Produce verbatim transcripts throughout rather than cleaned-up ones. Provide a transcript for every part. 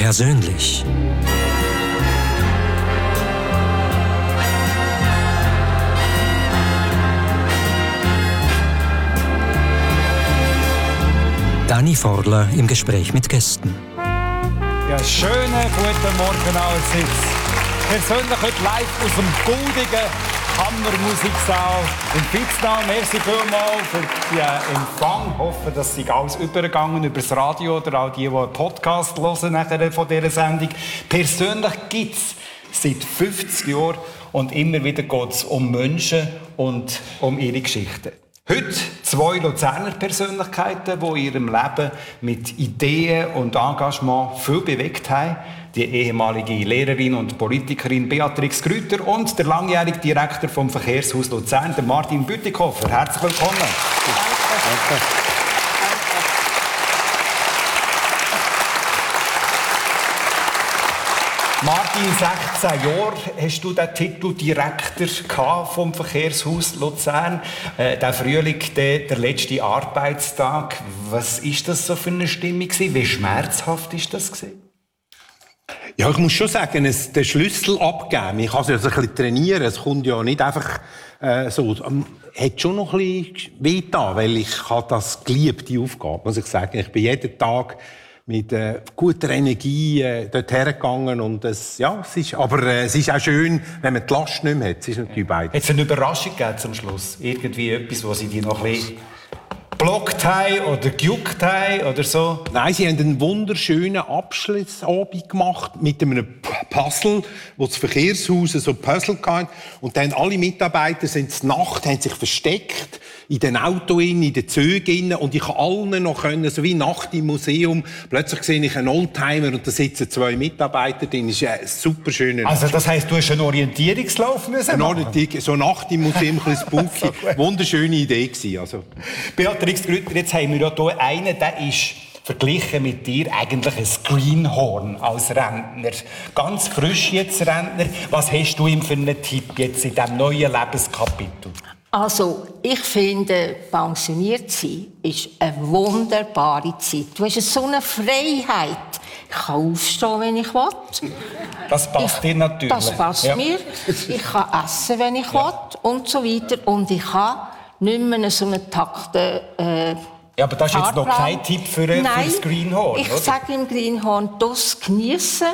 Persönlich. Dani Forler im Gespräch mit Gästen. Ja, schönen guten Morgen allerseits. Persönlich heute live aus dem goldigen Hammermusiksaal in Fitznau. Merci vielmals für den Empfang. Ich hoffe, dass Sie alles übergegangen über das Radio oder auch die, die einen Podcast hören nachher von dieser Sendung. Persönlich gibt es seit fünfzig Jahren und immer wieder geht es um Menschen und um ihre Geschichten. Heute zwei Luzerner Persönlichkeiten, die in ihrem Leben mit Ideen und Engagement viel bewegt haben. Die ehemalige Lehrerin und Politikerin Beatrix Grüter und der langjährige Direktor vom Verkehrshaus Luzern, der Martin Bütikofer. Herzlich willkommen. Danke. Danke. Martin, sechzehn Jahre hast du den Titel Direktor vom Verkehrshaus Luzern. Äh, der Frühling, der, der letzte Arbeitstag. Was war das so für eine Stimmung? Wie schmerzhaft war das? Ja, ich muss schon sagen, es, den Schlüssel abgeben. Ich kann es ja so ein bisschen trainieren. Es kommt ja nicht einfach äh, so. Es hat schon noch ein bisschen wehgetan, weil ich habe das geliebt, die Aufgabe, muss ich sagen. Ich bin jeden Tag mit äh, guter Energie äh, dort hergegangen und es, ja, es ist, aber äh, es ist auch schön, wenn man die Last nicht mehr hat. Es ist natürlich beides. Hat es eine Überraschung gegeben zum Schluss? Irgendwie etwas, was Sie dir noch ein bisschen geblockt haben oder gejuckt haben oder so? Nein, sie haben einen wunderschönen Abschlussabend gemacht mit einem Puzzle, wo das Verkehrshaus so Puzzle hatte. Und dann alle Mitarbeiter sind zur Nacht, haben sich versteckt in den Autos, in den Zügen. Und ich konnte allen noch können, so wie Nacht im Museum, plötzlich sehe ich einen Oldtimer und da sitzen zwei Mitarbeiter drin. Das ist ein super schöner. Also das heisst, du hast einen Orientierungslauf müssen machen? Orientierung, so Nacht im Museum, ein bisschen spooky. So wunderschöne Idee gewesen, also. Beatrix Grüter, jetzt haben wir ja hier einen, der ist verglichen mit dir eigentlich ein Greenhorn als Rentner. Ganz frisch jetzt Rentner. Was hast du ihm für einen Tipp jetzt in diesem neuen Lebenskapitel? Also, ich finde, pensioniert sein ist eine wunderbare Zeit. Du hast so eine Freiheit. Ich kann aufstehen, wenn ich will. Das passt ich, dir natürlich. Das passt ja. mir. Ich kann essen, wenn ich ja. will und so weiter. Und ich kann nicht mehr so einen Takten äh, ja, aber das ist jetzt noch kein Tipp für, für das Greenhorn, ich oder? sage im Greenhorn, das geniessen.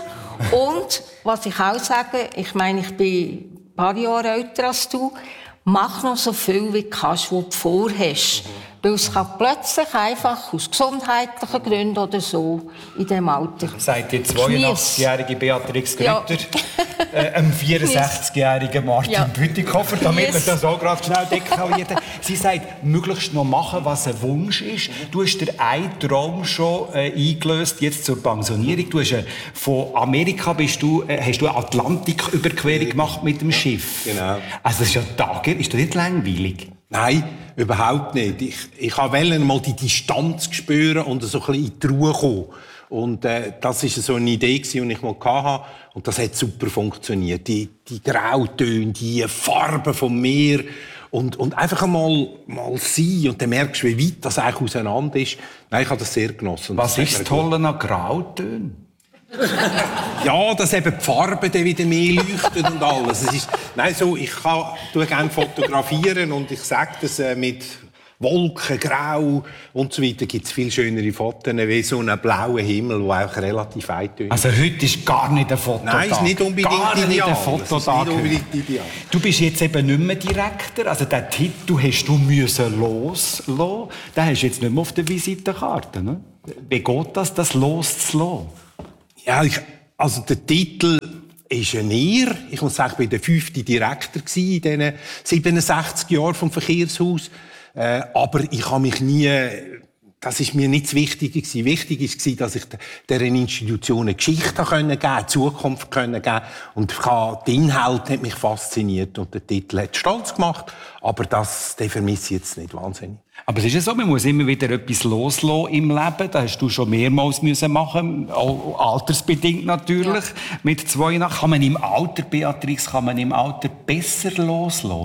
Und was ich auch sage, ich meine, ich bin ein paar Jahre älter als du, mach noch so viel, wie du kannst, was du vorhast. Mhm. Weil es kann plötzlich einfach aus gesundheitlichen Gründen oder so in diesem Alter. Sagt die zweiundachtzig-jährige Beatrix Grüter, ja. äh, einem vierundsechzigjährigen Martin ja. Bütikofer, damit yes. wir das auch gerade schnell deklarieren. Sie sagt, möglichst noch machen, was ein Wunsch ist. Du hast dir einen Traum schon äh, eingelöst, jetzt zur Pensionierung. Du hast, äh, von Amerika bist du, äh, hast du eine Atlantiküberquerung gemacht mit dem Schiff. Genau. Also das ist ja Tage, ist das nicht langweilig? Nein, überhaupt nicht. Ich, ich wollte mal die Distanz spüren und so ein bisschen in die Ruhe kommen. Und äh, das war so eine Idee, die ich mal hatte. Und das hat super funktioniert. Die, die Grautöne, die Farben vom Meer. Und, und einfach einmal mal sein. Und dann merkst du, wie weit das eigentlich auseinander ist. Nein, ich habe das sehr genossen. Was ist das Tolle an Grautönen? Ja, dass eben die Farben dann wieder mehr leuchten und alles. Es ist, nein, so, ich kann gerne fotografieren und ich sage das äh, mit Wolken, Grau und so weiter gibt es viel schönere Fotos, wie so einen blauen Himmel, der auch relativ eintönt. Also heute ist gar nicht ein Fototag. Nein, ist nicht unbedingt gar nicht ideal. Ein Fototag. Ist nicht unbedingt ideal. Du bist jetzt eben nicht mehr Direktor, also den Titel hast du müssen loslassen. Den hast du jetzt nicht mehr auf der Visitenkarte. Ne? Wie geht das, das loszulassen? Ja, ich, also der Titel ist ein Ehre. Ich muss sagen, ich war der fünfte Direktor in diesen siebenundsechzig Jahren vom Verkehrshaus. Äh, aber ich habe mich nie, das ist mir nicht das Wichtige gewesen. Wichtig war, dass ich dieser Institution eine Geschichte geben konnte, eine Zukunft geben konnte. Und der Inhalt hat mich fasziniert und der Titel hat stolz gemacht. Aber das, den vermisse ich jetzt nicht wahnsinnig. Aber es ist ja so, man muss immer wieder etwas loslassen im Leben. Das hast du schon mehrmals müssen machen, auch altersbedingt natürlich. Ja. Mit zwei nach kann man im Alter, Beatrix, kann man im Alter besser loslassen?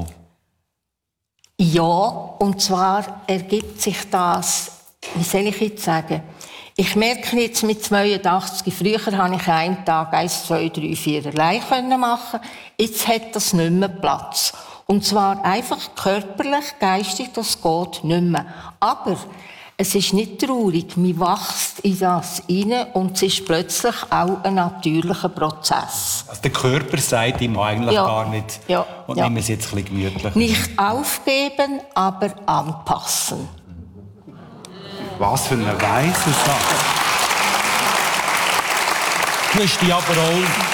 Ja, und zwar ergibt sich das, wie soll ich jetzt sagen, Ich merke jetzt mit zweiundachtzig, früher konnte ich einen Tag eins, zwei, drei, vier allein machen. Jetzt hat das nicht mehr Platz. Und zwar einfach körperlich, geistig, das geht nicht mehr. Aber es ist nicht traurig, man wächst in das hinein und es ist plötzlich auch ein natürlicher Prozess. Also der Körper sagt ihm eigentlich ja. gar nicht, ja. und ja. nehmen es jetzt ein bisschen gemütlich. Nicht aufgeben, aber anpassen. Was für eine weise Sache. Du hast dich aber auch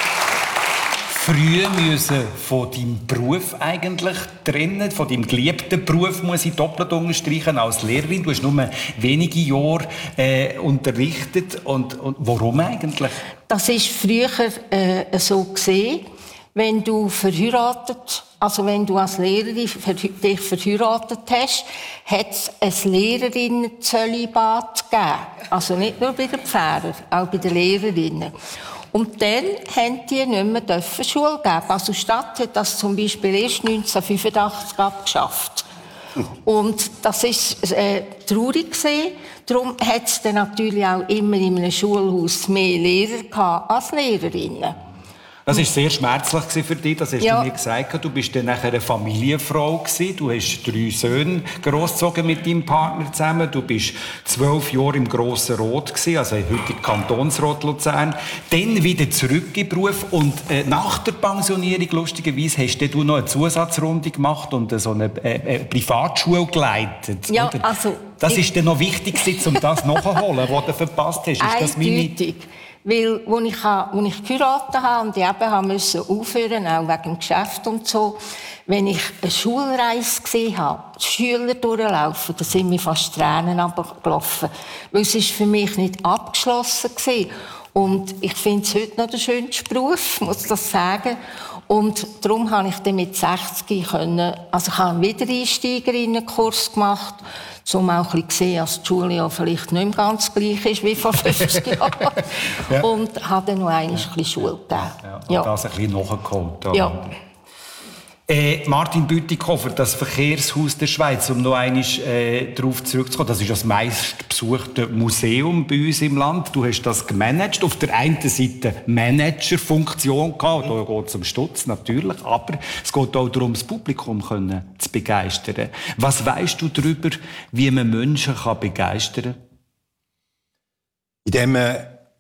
früh müssen von deinem Beruf eigentlich trennen, von deinem geliebten Beruf, muss ich doppelt unterstreichen, als Lehrerin. Du hast nur wenige Jahre äh, unterrichtet. Und, und warum eigentlich? Das war früher äh, so gesehen, wenn du verheiratet, also wenn du als Lehrerin ver dich verheiratet hast, hat es ein Lehrerinnen-Zölibat gegeben. Also nicht nur bei den Pfarrern, auch bei den Lehrerinnen. Und dann haben die nicht mehr Schule geben. Also die Stadt hat das zum Beispiel erst neunzehnhundertfünfundachtzig abgeschafft. Und das war äh, traurig gewesen. Darum hat es dann natürlich auch immer in einem Schulhaus mehr Lehrer gehabt als Lehrerinnen. Das war sehr schmerzlich für dich, das hast ja. du mir gesagt. Du bist dann nachher eine Familienfrau gewesen. Du hast drei Söhne großgezogen mit deinem Partner zusammen. Du bist zwölf Jahre im Grossen Rot gewesen, also heute Kantonsrat Luzern. Dann wieder zurück in den Beruf und äh, nach der Pensionierung, lustigerweise, hast du noch eine Zusatzrunde gemacht und so eine äh, äh, Privatschule geleitet. Ja, oder? also... Das ist dann noch wichtig, um das nachzuholen, was du verpasst hast. Ist das eindeutig. Weil, als ich, als ich geheiratet habe und ich eben musste aufhören, auch wegen dem Geschäft und so, wenn ich eine Schulreise gesehen habe, die Schüler durchlaufen, da sind mir fast Tränen runtergelaufen. Weil es ist für mich nicht abgeschlossen war. Und ich finde es heute noch der schönste Beruf, muss ich das sagen. Und darum habe ich dann mit sechzig können, also ich habe einen Wiedereinsteigerinnenkurs gemacht, um auch ein bisschen zu sehen, dass die Schule ja vielleicht nicht mehr ganz gleich ist wie vor fünfzig Jahren. Ja. Und habe dann noch einmal ein bisschen Schule gegeben. Ja, und ja. das ein bisschen nachgeholt. Ja. Äh, Martin Bütikofer, das Verkehrshaus der Schweiz, um noch einmal äh, darauf zurückzukommen, das ist das meistbesuchte Museum bei uns im Land. Du hast das gemanagt. Auf der einen Seite Managerfunktion gehabt, da geht es um Stutz natürlich, aber es geht auch darum, das Publikum können zu begeistern. Was weisst du darüber, wie man Menschen kann begeistern kann? Indem man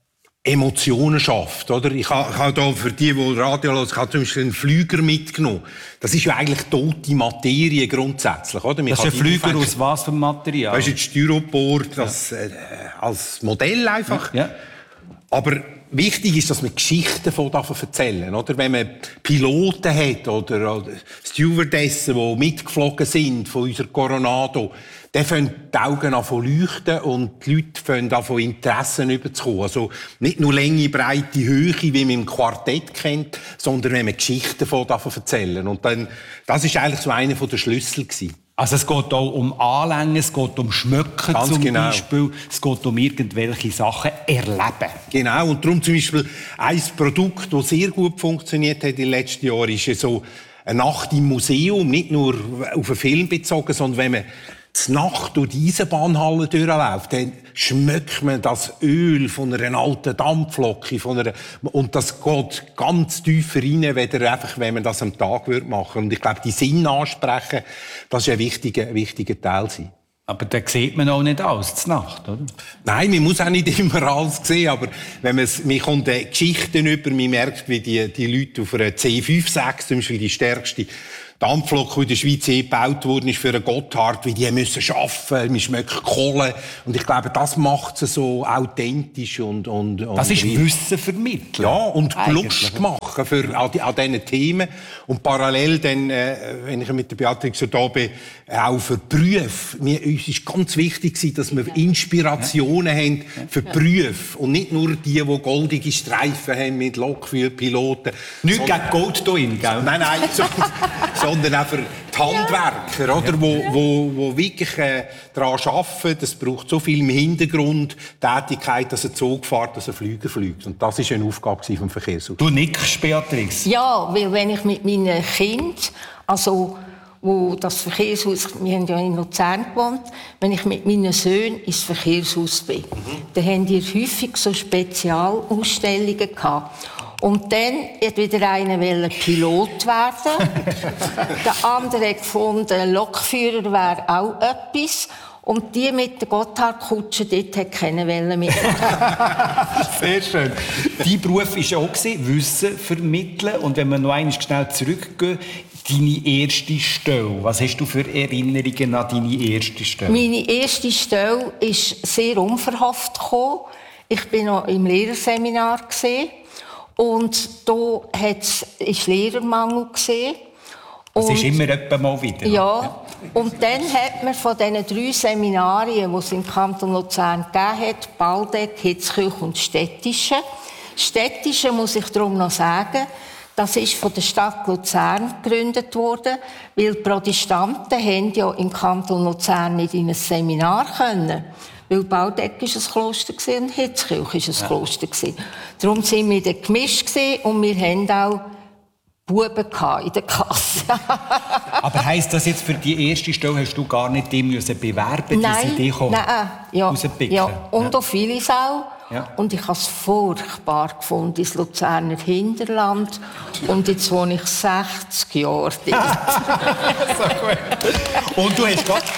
Emotionen schafft, oder? Ich habe, ich habe da für die, die Radio hören, ich habe zum Beispiel einen Flüger mitgenommen. Das ist ja eigentlich tote Materie grundsätzlich, oder? Man das ist ein Flüger aus was für Material? Das ist Styropor, das, äh, als Modell einfach. Ja. Aber wichtig ist, dass man Geschichten von davon erzählen, oder? Wenn man Piloten hat oder, oder Stewardessen, die mitgeflogen sind von unserer Coronado, dann fangen die Augen an zu leuchten und die Leute fangen an von Interessen überzukommen. Also nicht nur Länge, Breite, Höhe, wie man im Quartett kennt, sondern wenn man Geschichten von davon erzählen. Und dann, das ist eigentlich so einer der Schlüssel gewesen. Also es geht auch um Anlängen, es geht um Schmöcken Ganz zum genau. Beispiel, es geht um irgendwelche Sachen erleben. Genau, und darum zum Beispiel ein Produkt, das sehr gut funktioniert hat in den letzten Jahren, ist ja so eine Nacht im Museum, nicht nur auf einen Film bezogen, sondern wenn man die Nacht durch die Eisenbahnhalle durchläuft, dann schmeckt man das Öl von einer alten Dampflocke, von einer, und das geht ganz tief rein, weder einfach, wenn man das am Tag machen würde. Und ich glaube, die Sinne ansprechen, das ist ein wichtiger, wichtiger Teil sein. Aber da sieht man auch nicht alles, zur Nacht, oder? Nein, man muss auch nicht immer alles sehen, aber wenn man es, man kommt Geschichten über, man merkt, wie die, die Leute auf einer C fünf sechs, zum Beispiel die stärkste Dampflok, die in der Schweiz gebaut worden ist für einen Gotthard, wie die müssen arbeiten, man schmeckt Kohle. Und ich glaube, das macht es so authentisch und, und, und das ist Wissen vermitteln. Ja, und eigentlich. Lust machen für, an, die, an diesen Themen. Und parallel dann, äh, wenn ich mit der Beatrix so da bin, auch für Berufe. Mir, uns ist ganz wichtig, dass wir Inspirationen ja. haben für Berufe. Und nicht nur die, die goldige Streifen haben mit Lokführpiloten. Nicht gegen Gold da in, gell? Nein, nein, so, sondern auch für die Handwerker, oder, wo, wo, wo wirklich äh, daran arbeiten. Es braucht so viel im Hintergrund Tätigkeit, dass ein Zug fährt, dass ein Flüger fliegt. Und das war eine Aufgabe vom Verkehrshaus. Du nickst, Beatrix. Ja, weil wenn ich mit meinen Kindern, also wo das Verkehrshaus, wir haben ja in Luzern gewohnt, wenn ich mit meinen Söhnen ins Verkehrshaus bin, mhm. dann haben die häufig so Spezialausstellungen gehabt. Und dann hat wieder einer Pilot werden. Der andere hat gefunden, Lokführer wäre auch etwas. Und die mit der Gotthardkutsche, dort hat keiner mitmachen. Sehr schön. Dein Beruf war auch Wissen vermitteln. Und wenn wir noch einmal schnell zurückgehen, deine erste Stelle. Was hast du für Erinnerungen an deine erste Stelle? Meine erste Stelle ist sehr unverhofft gekommen. Ich war noch im Lehrerseminar und da war Lehrermangel. Das ist immer etwa mal wieder. Ja. Und dann hat man von diesen drei Seminarien, die es im Kanton Luzern gegeben hat, Baldeck, Hitzkirch und Städtische. Städtische muss ich darum noch sagen, das ist von der Stadt Luzern gegründet worden, weil die Protestanten haben ja im Kanton Luzern nicht in ein Seminar können. Weil Baldeck war ein Kloster und Hitzkirch war ein ja. Kloster. Darum waren wir dann gemischt und wir haben auch Buben in der Klasse. Aber heisst das jetzt, für die erste Stelle hast du gar nicht dem müssen bewerben, nein, diese Idee nein, ja, rauspicken? Ja, und ja. auch vieles auch. Ja. Und ich habe es furchtbar gefunden, ins Luzerner Hinterland. Und jetzt wohne ich sechzig Jahre dort. So gut. Und du hast Gott...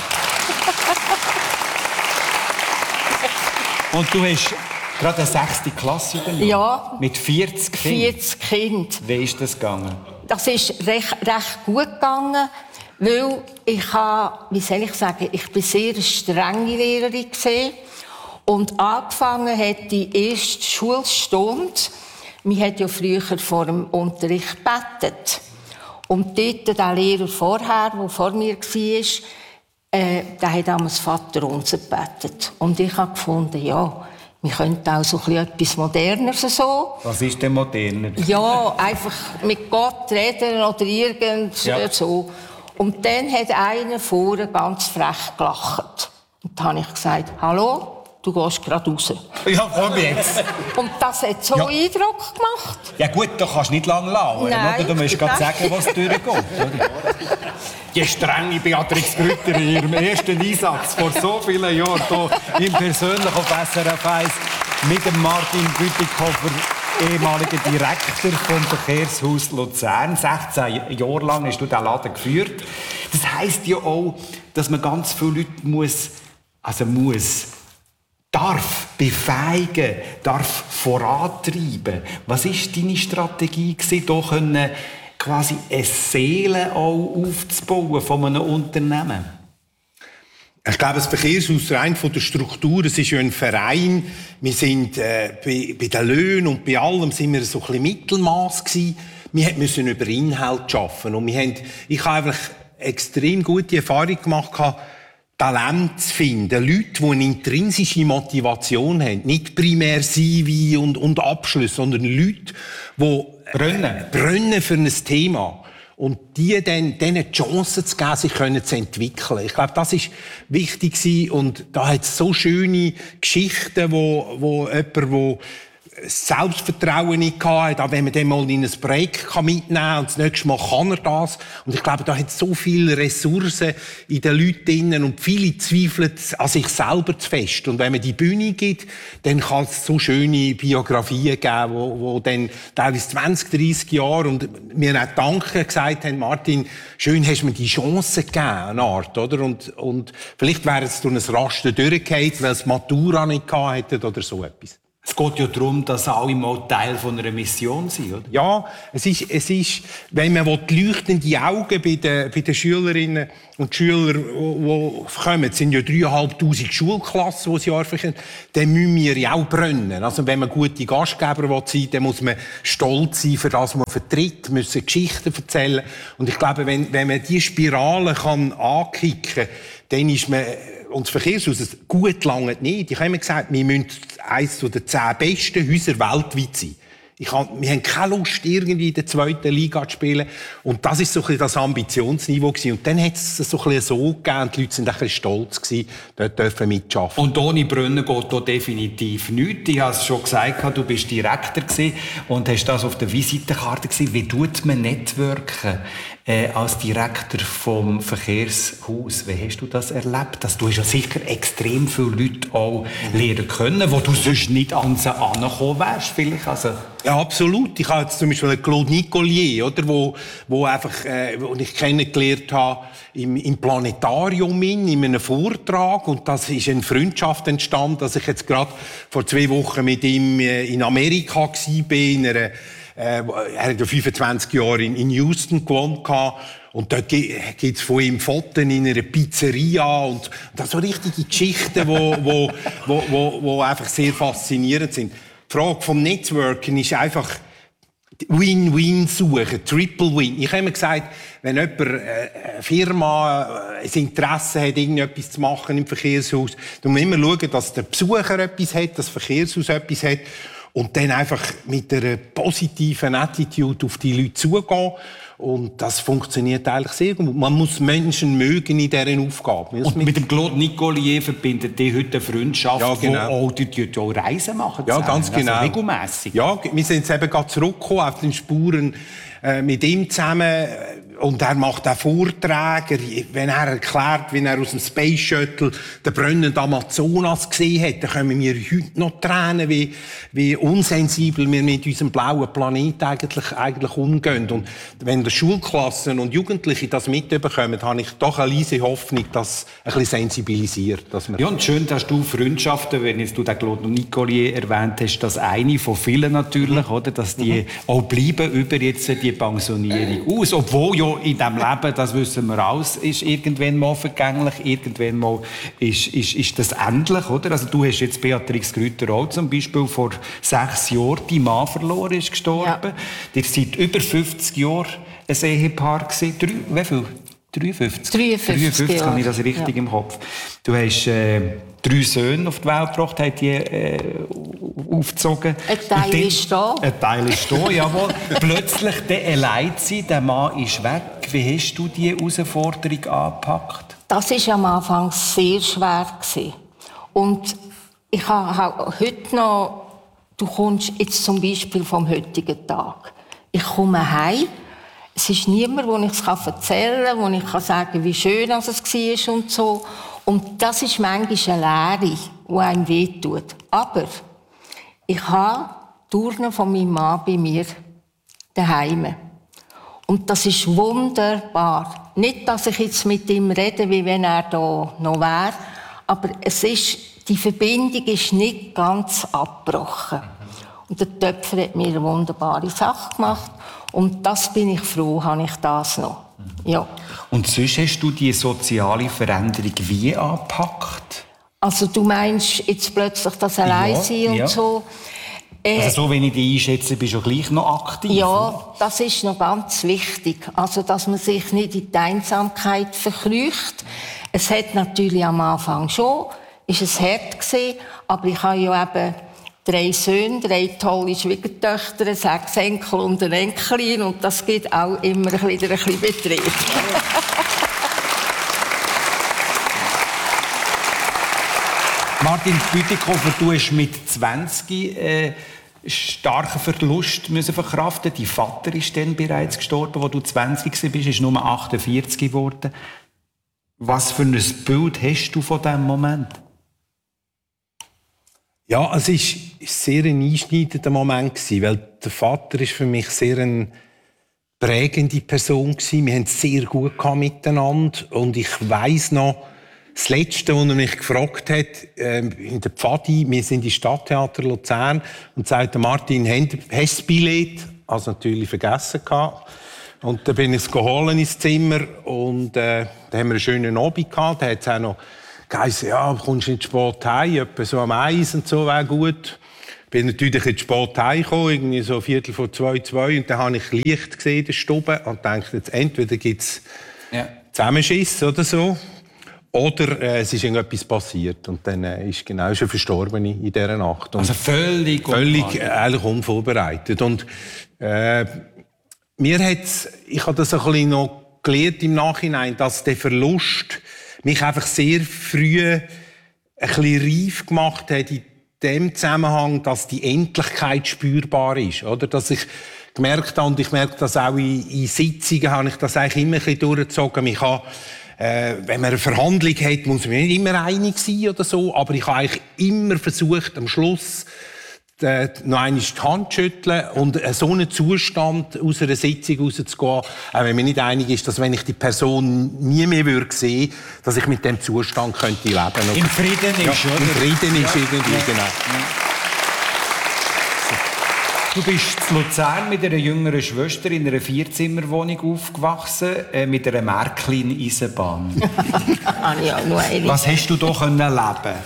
Und du hast gerade eine sechste Klasse übernommen? Ja. Mit vierzig Kindern? vierzig Kinder. Wie ist das gegangen? Das ist recht, recht gut gegangen, weil ich habe, wie soll ich sagen, ich bin sehr eine strenge Lehrerin gewesen. Und angefangen hat die erste Schulstunde. Wir hat ja früher vor dem Unterricht gebetet. Und dort der Lehrer vorher, der vor mir war, äh, der hat damals Vaterunser gebetet. Und ich habe gefunden, ja, wir könnten auch so etwas Moderneres so. Was ist denn moderner? Ja, einfach mit Gott reden oder irgend ja. so. Und dann hat einer vorne ganz frech gelacht. Und dann habe ich gesagt, hallo, du gehst gerade raus. Ja, komm jetzt. Und das hat so ja. Eindruck gemacht. Ja gut, da kannst du nicht lange lauern. Nein, oder? Du musst gerade sagen, was durchgeht. Oder? Die strenge Beatrix Grütter in ihrem ersten Einsatz vor so vielen Jahren hier im persönlichen auf S R F eins mit dem Martin Bütikofer, ehemaliger Direktor vom Verkehrshaus Luzern. sechzehn Jahre lang hast du diesen Laden geführt. Das heisst ja auch, dass man ganz viele Leute muss, also muss, darf befähigen, darf vorantreiben. Was war deine Strategie, hier können quasi eine Seele auch aufzubauen von einem Unternehmen? Ich glaube, das Verkehrshaus rein von der Struktur, es ist ja ein Verein. Wir sind äh, bei, bei den Löhnen und bei allem sind wir so ein bisschen Mittelmaß gewesen. Wir mussten über Inhalt arbeiten und wir haben, ich habe einfach extrem gute Erfahrung gemacht, Talent zu finden, Leute, die eine intrinsische Motivation haben, nicht primär C V und, und Abschluss, sondern Leute, die brennen. brennen für ein Thema. Und die dann, denen die Chance zu geben, sich können zu entwickeln. Ich glaube, das ist wichtig gewesen. Und da hat es so schöne Geschichten, wo, wo jemand, wo Selbstvertrauen nicht hatte, auch wenn man den mal in ein Projekt mitnehmen kann und das nächste Mal kann er das. Und ich glaube, da hat so viele Ressourcen in den Leuten drin und viele zweifeln an sich selber zu fest. Und wenn man die Bühne gibt, dann kann es so schöne Biografien geben, wo, wo dann teilweise zwanzig, dreissig Jahre und mir auch Danke gesagt haben, Martin, schön hast du mir die Chance gegeben, eine Art, oder? Und, und vielleicht wäre es durch ein Raster durchgefallen, weil es Matura nicht gehabt hätten oder so etwas. Es geht ja darum, dass alle mal Teil von einer Mission sind, oder? Ja, es ist, es ist, wenn man leuchtende Augen bei den, bei den Schülerinnen und Schülern, die kommen, es sind ja dreieinhalbtausend Schulklassen, die das Jahr verkehren, dann müssen wir ja auch brennen. Also wenn man gute Gastgeber sein will, dann muss man stolz sein, für das man vertritt, müssen Geschichten erzählen. Und ich glaube, wenn, wenn man diese Spirale kann ankicken, dann ist man, und das Verkehrshaus gut lange nicht. Ich habe immer gesagt, wir müssen eines der zehn besten Häuser weltweit sein. Ich hab, wir haben keine Lust, irgendwie in der zweiten Liga zu spielen. Und das war so ein bisschen das Ambitionsniveau gewesen. Und dann hat es so ein bisschen so gegeben, und die Leute waren ein bisschen stolz gewesen, dort dürfen mitarbeiten. Und ohne Brunnen geht hier definitiv nichts. Ich habe es schon gesagt, du bist Direktor gewesen und hast das auf der Visitenkarte gesehen. Wie tut man networken? äh, als Direktor vom Verkehrshaus. Wie hast du das erlebt? Dass du hast ja sicher extrem viele Leute auch lernen können, wo du sonst nicht an sie angekommen wärst, vielleicht. Also ja, absolut. Ich habe jetzt zum Beispiel einen Claude Nicolier, oder, wo, wo, einfach, äh, wo ich kennengelernt habe im, im Planetarium in, in einem Vortrag. Und das ist eine Freundschaft entstanden, dass ich jetzt gerade vor zwei Wochen mit ihm in Amerika war, in einer, äh, er hat ja fünfundzwanzig Jahre in, in Houston gewohnt. Und dort gibt es von ihm Fotos in einer Pizzeria. Und das sind so richtige Geschichten, die wo, wo, wo, wo, wo einfach sehr faszinierend sind. Die Frage vom Networking ist einfach Win-Win suchen, Triple Win. Ich habe immer gesagt, wenn jemand, äh, eine Firma ein Interesse hat, irgendetwas zu machen im Verkehrshaus, dann muss man immer schauen, dass der Besucher etwas hat, dass das Verkehrshaus etwas hat und dann einfach mit einer positiven Attitude auf die Leute zugehen. Und das funktioniert eigentlich sehr gut. Man muss Menschen mögen in diesen Aufgaben. Und mit dem Claude Nicolier verbindet die heute eine Freundschaft, ja, genau. wo auch die, die, die auch Reisen machen. Ja, ganz genau. Also regelmässig. Ja, wir sind jetzt eben gerade zurückgekommen auf den Spuren äh, mit ihm zusammen. Und er macht auch Vorträge. Wenn er erklärt, wie er aus dem Space Shuttle den brennenden Amazonas gesehen hat, dann können wir heute noch Tränen, wie, wie unsensibel wir mit unserem blauen Planeten eigentlich, eigentlich umgehen. Und wenn die Schulklassen und Jugendliche das mitbekommen, habe ich doch eine leise Hoffnung, dass es ein bisschen sensibilisiert. Dass wir ja, und schön, dass du Freundschaften, wenn jetzt du den Claude Nicolier erwähnt hast, dass eine von vielen natürlich, oder, dass die mhm. auch bleiben über jetzt die Pensionierung aus, obwohl ja in diesem Leben, das wissen wir alles, ist irgendwann mal vergänglich, irgendwann mal ist, ist, ist das endlich, oder? Also du hast jetzt Beatrix Grüter auch zum Beispiel vor sechs Jahren, dein Mann verloren, ist gestorben. Ja. Ihr seid über fünfzig Jahre ein Ehepaar gewesen. Drei, wie viel? dreiundfünfzig? dreiundfünfzig, dreiundfünfzig habe ich das richtig ja. im Kopf. Du hast äh, drei Söhne auf die Welt gebracht, hast die äh, aufgezogen. Ein Teil dann, ist da. Ein Teil ist da, jawohl. Plötzlich der allein sein, der Mann ist weg. Wie hast du diese Herausforderung angepackt? Das war am Anfang sehr schwer. Und ich habe heute noch, du kommst jetzt zum Beispiel vom heutigen Tag. Ich komme heim. Es ist niemand, wo ich es erzählen kann, wo ich kann sagen, wie schön es war und so. Und das ist manchmal eine Leere, die einem wehtut. Aber ich habe die Urne von meinem Mann bei mir daheim. Und das ist wunderbar. Nicht, dass ich jetzt mit ihm rede, wie wenn er da noch wäre, aber es ist, die Verbindung ist nicht ganz abgebrochen. Und der Töpfer hat mir eine wunderbare Sache gemacht. Und das bin ich froh, habe ich das noch. Ja. Und sonst hast du die soziale Veränderung wie angepackt? Also du meinst jetzt plötzlich das Alleinsein ja, und ja. so. Äh, also so, wenn ich dich einschätze, bist du gleich noch aktiv. Ja, oder? Das ist noch ganz wichtig. Also, dass man sich nicht in die Einsamkeit verkrücht. Es hat natürlich am Anfang schon, ist es hart gewesen, aber ich habe ja eben drei Söhne, drei tolle Schwiegertöchter, sechs Enkel und eine Enkelin. Und das gibt auch immer wieder ein bisschen Betrieb. Martin Bütikofer, du hast mit zwanzig äh, starken Verlust müssen verkraften. Dein Vater ist dann bereits gestorben, als du zwanzig warst, ist nur achtundvierzig geworden. Was für ein Bild hast du von diesem Moment? Ja, es war sehr ein einschneidender Moment, weil der Vater ist für mich sehr eine prägende Person war. Wir haben es sehr gut miteinander. Und ich weiss noch, das Letzte, was er mich gefragt hat, äh, in der Pfadi, wir sind im Stadttheater Luzern, und sagte, Martin, hast du das Billett? Also natürlich vergessen gehabt. Und dann bin ich es geholt ins Zimmer und äh, da haben wir einen schönen Abend gehabt. Da hat es auch noch geheißen, ja, kommst du nicht spät heim, etwa so am Eis und so, wäre gut. Ich bin natürlich nicht spät heimgekommen, irgendwie so Viertel vor zwei, zwei, und dann habe ich Licht gesehen in der Stube und dachte, jetzt entweder gibt es ja. Zusammenschiss oder so, oder äh, es ist irgendetwas passiert und dann äh, ist genau schon verstorben in dieser Nacht. Und also völlig völlig äh, eigentlich unvorbereitet. Und äh, mir hat's, ich habe das ein bisschen noch gelernt im Nachhinein, dass der Verlust mich einfach sehr früh ein bisschen reif gemacht hat in dem Zusammenhang, dass die Endlichkeit spürbar ist, oder? Dass ich gemerkt habe, und ich merke das auch in, in Sitzungen, habe ich das eigentlich immer ein bisschen durchgezogen. Ich habe, äh, wenn man eine Verhandlung hat, muss man nicht immer einig sein oder so, aber ich habe eigentlich immer versucht, am Schluss Äh, noch einmal die Hand schütteln und äh, so einen Zustand aus einer Sitzung rauszugehen, auch wenn man nicht einig ist, dass wenn ich die Person nie mehr würde sehen, dass ich mit dem Zustand könnte leben könnte. Im Frieden ja, ist, oder? Im Frieden ja. ist irgendwie, ja. genau. Du bist in Luzern mit einer jüngeren Schwester in einer Vierzimmerwohnung aufgewachsen, äh, mit einer Märklin-Eisenbahn. ja, nur eine. Was hast du da können leben?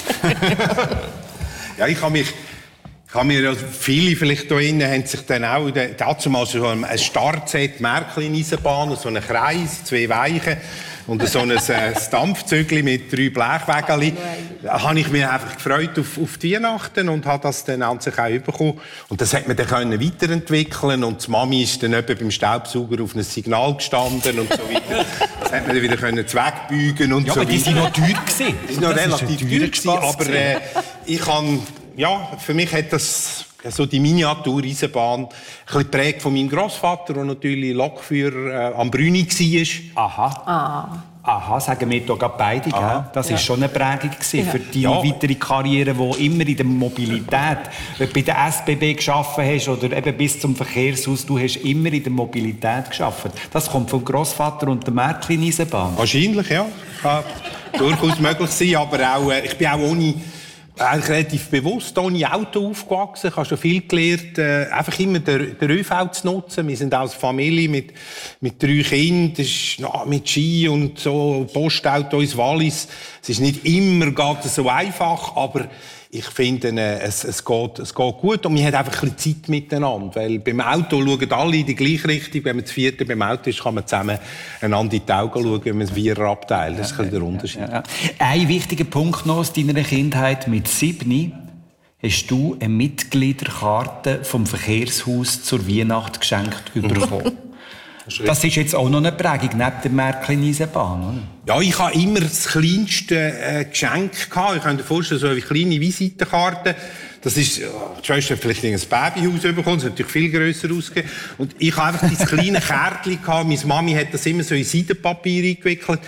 Ja, ich habe mich Ich habe mir, also viele vielleicht hier innen haben sich dann auch dazu mal so ein Startset Märklin-Eisenbahn, so einen Kreis, zwei Weichen und so ein äh, Dampfzügli mit drei Blechwägelchen. Da habe ich mich einfach gefreut auf, auf die Weihnachten und habe das dann an sich auch bekommen. Und das hat man dann können weiterentwickeln und die Mami ist dann etwa beim Staubsauger auf ein Signal gestanden und so weiter. Das hat man dann wieder können wegbeugen und ja, so aber die weiter. sind noch teuer gewesen. Die sind noch das relativ teuer gewesen, aber äh, ich kann ja, für mich hat das so die Miniatur-Eisenbahn ein bisschen geprägt von meinem Grossvater, der natürlich Lokführer äh, am Brüni war. Aha. Ah. Aha, sagen wir hier gerade beide. Gell? Das war ja. schon eine Prägung ja. für deine ja. weitere Karriere, die immer in der Mobilität, wenn du bei der S B B gearbeitet hast oder eben bis zum Verkehrshaus, du hast immer in der Mobilität gearbeitet. Das kommt vom Grossvater und der Märklin-Eisenbahn. Wahrscheinlich, ja. Kann durchaus möglich sein, aber auch, äh, ich bin auch ohne... Eigentlich relativ bewusst ohne Auto aufgewachsen. Ich habe schon viel gelernt, äh, einfach immer den, den ÖV zu nutzen. Wir sind als Familie mit, mit drei Kindern, das ist, na, mit Ski und so, Postauto ins Wallis. Es ist nicht immer geht so einfach, aber ich finde, äh, es, es, geht, es geht gut und man hat einfach ein bisschen Zeit miteinander. Weil beim Auto schauen alle in die gleiche Richtung. Wenn man das vierte beim Auto ist, kann man zusammen einander in die Augen schauen, wenn man das Vierer abteilt. Das ist ein der Unterschied. Ja, ja. Ein wichtiger Punkt noch aus deiner Kindheit. Mit sieben hast du eine Mitgliederkarte vom Verkehrshaus zur Weihnacht geschenkt bekommen. Das ist jetzt auch noch eine Prägung neben der Märklin-Eisenbahn, oder? Ja, ich habe immer das kleinste äh, Geschenk gehabt. Ich kann dir vorstellen, so eine kleine Visitenkarte. Das ist, die Schwester hat vielleicht ein Babyhaus bekommen, das ist natürlich viel grösser ausgegeben. Und ich habe einfach dieses kleine Kärtchen gehabt. Meine Mami hat das immer so in Seidenpapier eingewickelt.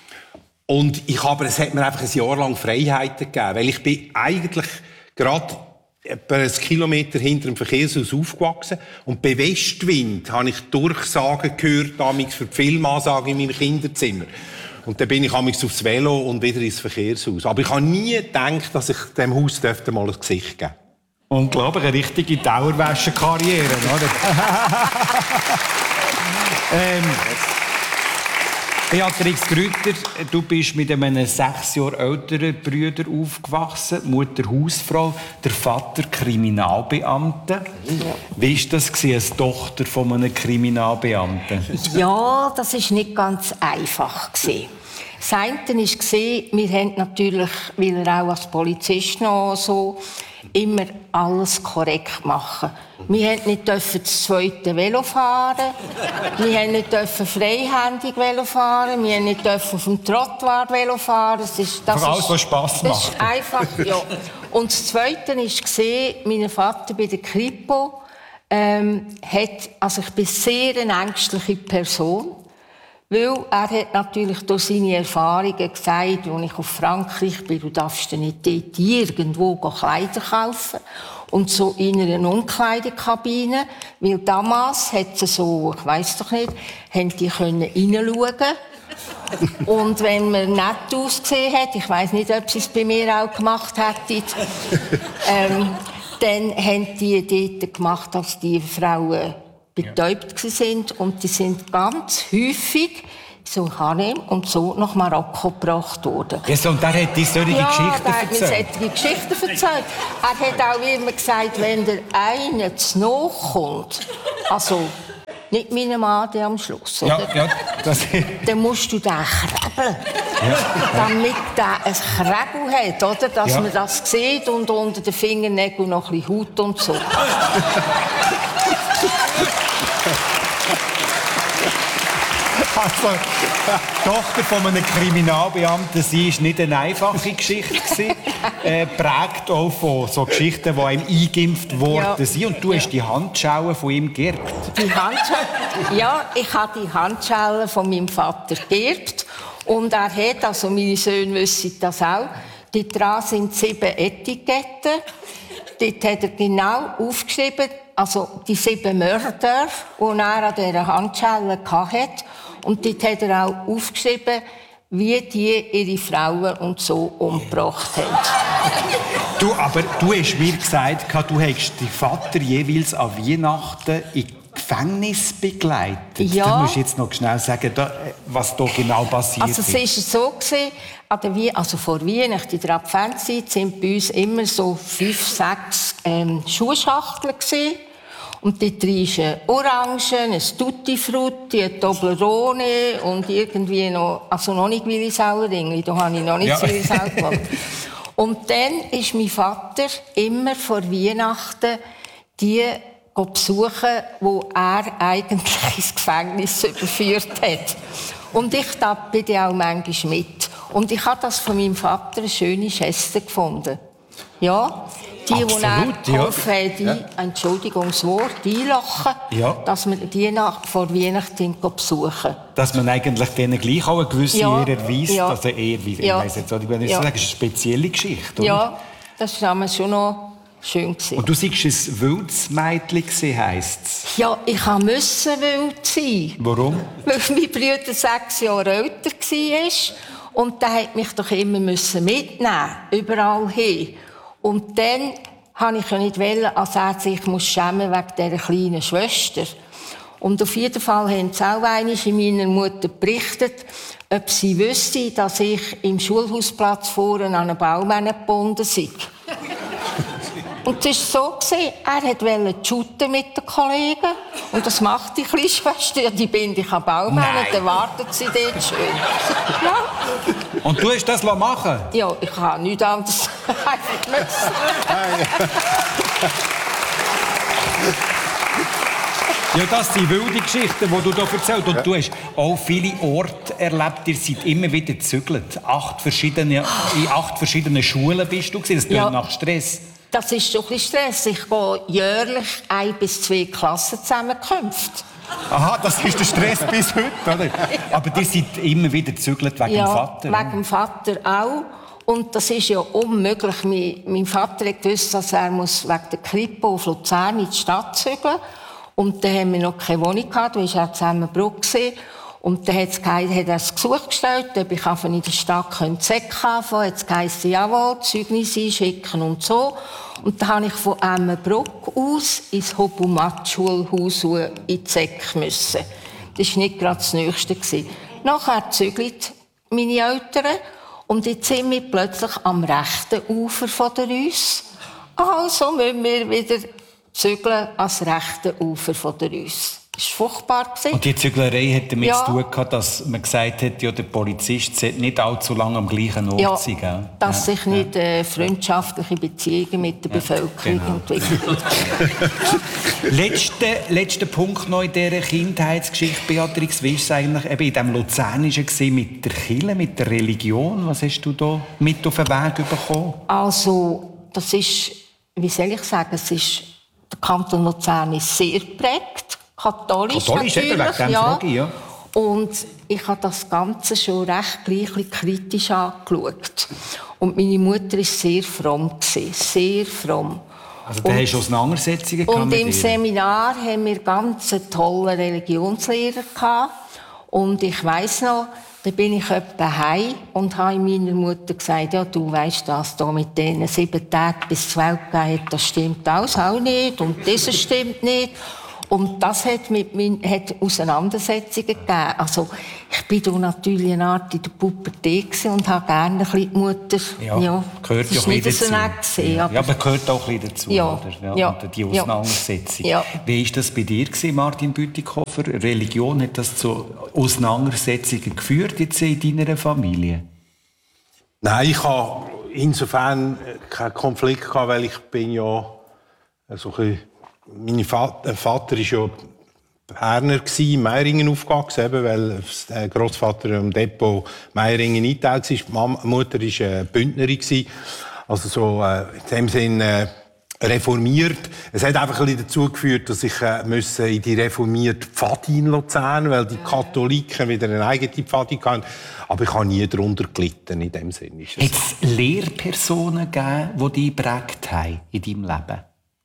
Und ich habe, es hat mir einfach ein Jahr lang Freiheiten gegeben. Weil ich bin eigentlich gerade etwa ein Kilometer hinter dem Verkehrshaus aufgewachsen. Und bei Westwind habe ich Durchsagen gehört, damals für die Filmansage in meinem Kinderzimmer. Und dann bin ich damals aufs Velo und wieder ins Verkehrshaus. Aber ich habe nie gedacht, dass ich dem Haus dürfte mal ein Gesicht geben. Unglaublich, eine richtige Dauerwäsche-Karriere, oder? ähm, Beatrix Grüter, du bist mit einem sechs Jahre älteren Bruder aufgewachsen, Mutter Hausfrau, der Vater Kriminalbeamte. Ja. Wie war das als Tochter von einem Kriminalbeamten? Ja, das war nicht ganz einfach. Das eine war, wir haben natürlich, weil er auch als Polizist noch so, immer alles korrekt machen. Wir durften nicht das zweite Velo fahren, wir durften nicht freihändig Velo fahren, wir durften nicht auf dem Trottoir Velo fahren. Das ist, das Für alles, was Spass macht. Das ist einfach, ja. Und das Zweite war, mein Vater bei der Kripo ähm, hat, also ich bin sehr eine ängstliche Person. Weil er hat natürlich durch seine Erfahrungen gesagt, als ich auf Frankreich bin, du darfst dir nicht dort irgendwo Kleider kaufen. Und so in einer Umkleidekabine, weil damals hat sie so, ich weiss doch nicht, haben die können reinschauen. Und wenn man nett ausgesehen hat, ich weiss nicht, ob sie es bei mir auch gemacht hätten, ähm, dann haben die dort gemacht, dass die Frauen betäubt sind und die sind ganz häufig so Harem und so nach Marokko gebracht worden. Yes, und er hat die solche ja, Geschichten er hat erzählt? mir solche Geschichten erzählt. Er hat auch immer gesagt, wenn der eine zu nahe kommt, also nicht meinem Mann der am Schluss, oder? Ja, ja, das dann musst du den krebeln, ja, damit der ein Krebel hat, oder? Dass ja. man das sieht und unter den Fingernägeln noch ein bisschen Haut und so. Also, die Tochter von einem Kriminalbeamten, sie war nicht eine einfache Geschichte. äh, prägt auch von so Geschichten, die einem eingeimpft worden ja. sind. Und du hast die Handschellen von ihm geerbt. Die Handschellen? Ja, ich habe die Handschellen von meinem Vater geerbt. Und er hat, also meine Söhne wissen das auch, dort dran sind sieben Etiketten. Dort hat er genau aufgeschrieben, also die sieben Mörder, die er an dieser Handschelle hatte. Und dort hat er auch aufgeschrieben, wie die ihre Frauen und so umgebracht haben. Du, aber du hast mir gesagt, du hättest deinen Vater jeweils an Weihnachten in Gefängnis begleitet. Ja. Du musst jetzt noch schnell sagen, was da genau passiert also, ist. Also es war so, gewesen, an der Wie- also vor Weihnachten, in der Adventszeit, sind bei uns immer so fünf, sechs ähm, Schuhschachteln gewesen. Und dort drin ist ein Orangen, ein Tutti Frutti, ein Toblerone und irgendwie noch, also noch nicht Willisauerringli, da habe ich noch nicht ja. Willisau gemacht. Und dann ist mein Vater immer vor Weihnachten die besuchen, wo er eigentlich ins Gefängnis überführt hat. Und ich da bin auch manchmal mit. Und ich habe das von meinem Vater eine schöne Geste gefunden. Ja, die, Absolut, die er geholfen ja. haben, die, ja. Entschuldigung, das Wort, einlachen, ja. dass wir die nach, vor Weihnachten besuchen. Dass man eigentlich denen gleich auch eine gewisse ja. Ehre erweist, ja. also eher, wie, ja. ich weiss jetzt, ich will nicht ja. sagen, es ist eine spezielle Geschichte, oder? Ja, das war damals schon noch schön gewesen. Und du sagst, ein wildes Mädchen heisst es? Ja, ich musste wild sein. Warum? Weil mein Bruder sechs Jahre älter war. Und der musste mich doch immer mitnehmen, überall hin. Und dann wollte ich ja nicht, als er sich schämen wegen dieser kleinen Schwester. Und auf jeden Fall haben sie auch einmal in meiner Mutter berichtet, ob sie wüsste, dass ich im Schulhausplatz vorne an einen Baum gebunden sei. Und es war so, er wollte shooten mit den Kollegen. Und das macht die kleine Schwester. Die binde ich am Baum und dann wartet sie dort schön. Ja. Und du hast das machen? Ja, ich habe nichts anderes einfach müssen. Ja, das sind wilde Geschichten, die du hier erzählst. Und du hast auch viele Orte erlebt. Ihr seid immer wieder gezügelt. Acht verschiedene, in acht verschiedenen Schulen bist du gewesen. Das klingt ja. nach Stress. Das ist doch ein bisschen Stress. Ich gehe jährlich ein bis zwei Klassenzusammenkünfte. Aha, das ist der Stress bis heute, oder? Ja. Aber die sind immer wieder gezügelt wegen ja, dem Vater. Ja, wegen dem Vater auch. Und das ist ja unmöglich. Mein, mein Vater hat gewusst, dass er muss wegen der Krippe auf Luzern in die Stadt zügeln muss. Und dann haben wir noch keine Wohnung gehabt, da war auch Zusammenbruch. Und dann hat, es, hat er das Gesuch gestellt, ob ich in der Stadt Z E C anfangen könnte. Hat es geheißen, jawohl, Zeugnisse schicken und so. Und dann musste ich von Emmenbruck aus ins Hobumat-Schulhaus in die Z E C müssen. Das war nicht gerade das Nächste. Nachher zügelt meine Eltern und jetzt sind wir plötzlich am rechten Ufer von der Reuss. Also müssen wir wieder zügeln ans rechte Ufer von der Reuss. Das war furchtbar. Und die Züglerei hat damit ja. zu tun gehabt, dass man gesagt hat, ja, der Polizist sollte nicht allzu lange am gleichen Ort ja, sein. Gell? Dass ja. sich nicht äh, freundschaftliche Beziehungen mit der ja, Bevölkerung genau. entwickeln. letzter, letzter Punkt noch in dieser Kindheitsgeschichte, Beatrix. Wie war es eigentlich eben in diesem Luzernischen gewesen, mit der Kirche, mit der Religion? Was hast du da mit auf den Weg bekommen? Also, das ist, wie soll ich sagen, es ist, der Kanton Luzern ist sehr geprägt. Katholisch, Katholisch natürlich, ja. ja. Frage, ja. Und ich habe das Ganze schon recht gleich kritisch angeschaut. Und meine Mutter war sehr fromm, sehr fromm. Also da hast du Auseinandersetzungen gehabt Und mit im ihr? Seminar haben wir ganz einen tollen Religionslehrer gehabt. Und ich weiss noch, da bin ich etwa heim und habe meiner Mutter gesagt, ja, du weisst, das da mit diesen sieben Tagen bis zur Welt gegeben hat, das stimmt alles auch nicht und das stimmt nicht. Und das hat, mit mein, hat Auseinandersetzungen gegeben. Also, ich bin da natürlich eine Art in der Pubertät und habe gerne ein bisschen die Mutter. Ja, ja gehört ja auch ein bisschen dazu. Gewesen, ja, aber, aber gehört auch ein bisschen dazu, ja, oder? Ja, ja, und die Auseinandersetzung. Ja. Wie war das bei dir, Martin Bütikofer? Religion, hat das zu Auseinandersetzungen geführt jetzt in deiner Familie? Nein, ich habe insofern keinen Konflikt gehabt, weil ich bin ja so ein bisschen Mein Vater, Vater ist ja Berner gsi, in Meiringen aufgewachsen, eben, weil der Großvater im Depot Meiringen eingeteilt war. Die Mutter war Bündnerin gsi, also so äh, in dem Sinn äh, reformiert. Es hat einfach ein bisschen dazu geführt, dass ich äh, müssen in die reformierte Pfadi in Luzern, weil die Katholiken wieder eine eigene Pfadi hatten. Aber ich habe nie darunter gelitten in dem Sinn. Hat es Lehrpersonen gegeben, die dich geprägt haben in deinem Leben?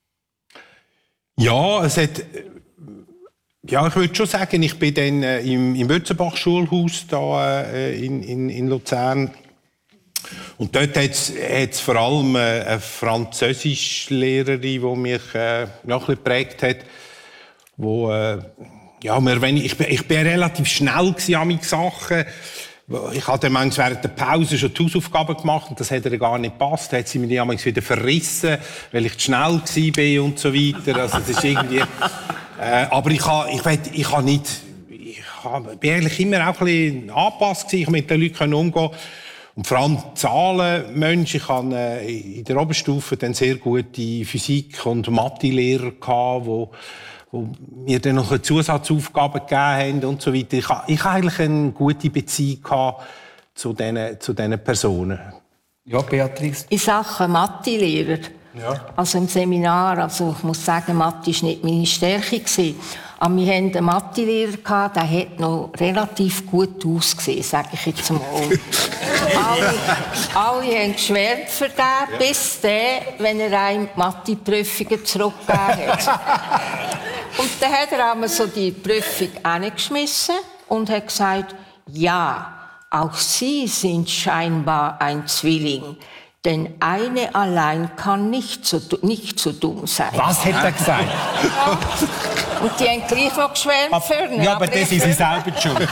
Ja, es hat. Ja, ich würde schon sagen, ich bin dann äh, im, im Würzenbach-Schulhaus da, äh, in, in, in Luzern. Und dort hat es vor allem äh, eine Französischlehrerin, die mich äh, noch ein bisschen geprägt hat. Wo, äh, ja, wir, wenn ich, ich, bin, ich bin relativ schnell an meinen Sachen. Ich hatte manchmal während der Pause schon die Hausaufgaben gemacht und das hat ihr gar nicht gepasst. Da hat sie mir die wieder verrissen, weil ich zu schnell war und so weiter. Also das ist irgendwie... Äh, aber ich habe ich weiß, ich habe nicht, ich habe, bin eigentlich immer auch ein bisschen angepasst gewesen. Ich mit den Leuten umgehen und vor allem Zahlenmensch. Ich hatte äh, in der Oberstufe dann sehr gute Physik- und Mathe-Lehrer gehabt, wo, wo mir dann noch Zusatzaufgaben gegeben haben und so weiter. Ich habe, ich habe eigentlich eine gute Beziehung gehabt zu diesen, zu diesen Personen. Ja, Beatrice? In Sachen Mathe-Lehrer. Ja. Also im Seminar, also ich muss sagen, Mathe war nicht meine Stärke gewesen. Aber wir hatten einen Mathe-Lehrer, der hat noch relativ gut ausgesehen, sage ich jetzt mal. alle, alle haben geschwärmt für den, ja. Bis der, wenn er einem Mathe-Prüfungen zurückgegeben hat. Und dann hat er einmal so die Prüfung hineingeschmissen und hat gesagt, ja, auch Sie sind scheinbar ein Zwilling. Denn eine allein kann nicht so, nicht so dumm sein. Was hat er gesagt? Ja. Und die haben gleich noch geschwärmt für ihn. Ja, aber das ist sie selber schuld.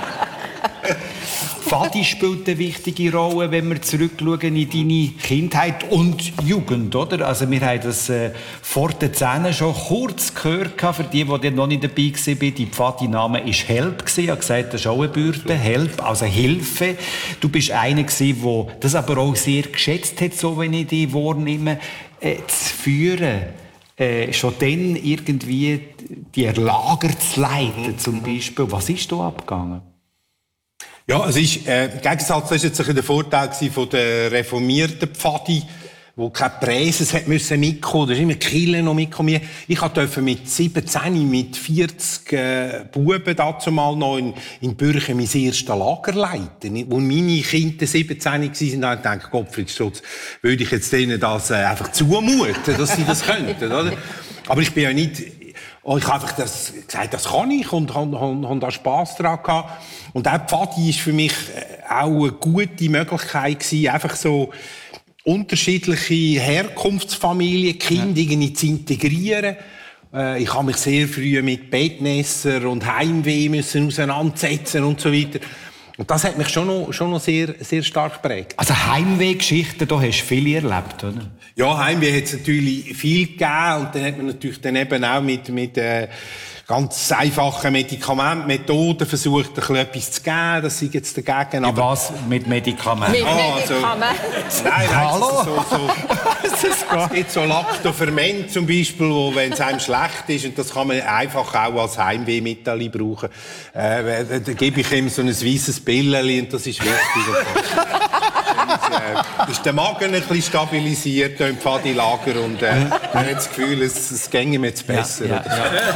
Pfadi spielt eine wichtige Rolle, wenn wir zurückschauen in deine Kindheit und Jugend, oder? Also wir haben das äh, vor den Zähnen schon kurz gehört, für die, die noch nicht dabei waren. Die Pfadi-Name war Help. Ich habe gesagt, das ist auch eine Bürde. Help, also Hilfe. Du bist einer, der das aber auch sehr geschätzt hat, so wenn ich die wahrnehme, äh, zu führen. Äh, schon dann irgendwie die Lager zu leiten, zum Beispiel. Was ist da abgegangen? Ja, es ist, äh, im Gegensatz, das war jetzt der Vorteil von der reformierten Pfadi, wo keine Präses hat müssen mitkommen, da ist immer Kille noch mitkommen. Ich durfte mit siebzehn, mit vierzig äh, Buben dazu mal noch in, in Bürchen mein erstes Lager leiten. Wo meine Kinder siebzehn waren, habe ich gedacht, Gottfried Stutz, würde ich jetzt denen das äh, einfach zumuten, dass sie das könnten, oder? Aber ich bin ja nicht... Und ich habe einfach das gesagt, das kann ich und habe da Spass daran gehabt. Und auch Pfadi war für mich auch eine gute Möglichkeit gewesen, einfach so unterschiedliche Herkunftsfamilien, Kinder ja. zu integrieren. Ich habe mich sehr früh mit Bettnässer und Heimweh müssen auseinandersetzen und so weiter. Und das hat mich schon noch, schon noch sehr, sehr stark geprägt. Also Heimweh-Geschichten, da hast du viele erlebt, oder? Ja, Heimweh hat es natürlich viel gegeben. Und dann hat man natürlich dann eben auch mit, mit äh, ganz einfachen Medikamentenmethoden versucht, ein bisschen etwas zu geben. Das sind jetzt dagegen. Aber was mit Medikamenten? Mit Medikamenten? Also, nein, nein, Hallo? So, so, es gibt so Lactoferment zum Beispiel, wo, wenn es einem schlecht ist, und das kann man einfach auch als Heimwehmittel brauchen, äh, da, da gebe ich ihm so ein weißes Pilleli und das ist wichtig. Das äh, ist der Magen ein bisschen stabilisiert im Pfadi-Lager und äh, man hat das Gefühl, es, es ginge mir jetzt besser. Ja, ja, ja.